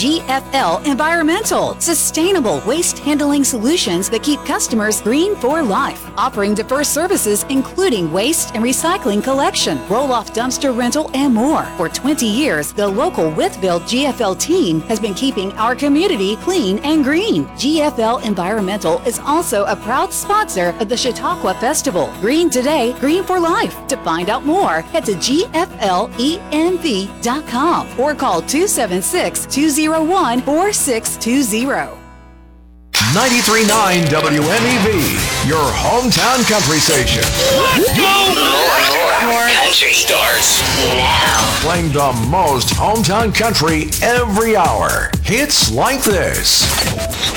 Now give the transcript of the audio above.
GFL Environmental, sustainable waste handling solutions that keep customers green for life. Offering diverse services including waste and recycling collection, roll-off dumpster rental, and more. For 20 years, the local Wytheville GFL team has been keeping our community clean and green. GFL Environmental is also a proud sponsor of the Chautauqua Festival. Green today, green for life. To find out more, head to GFLENV.com or call 276-201-4620. 93.9 WMEV, your hometown country station. Let's go! More country starts now. Playing the most hometown country every hour. Hits like this.